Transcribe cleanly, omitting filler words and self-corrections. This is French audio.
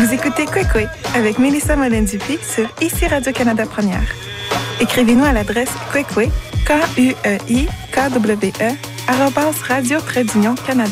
Vous écoutez Kwekwe avec Mélissa Mollin-Dupuis sur ICI Radio-Canada Première. Écrivez-nous à l'adresse kwekwe, KUEIKWE, @radio-canada.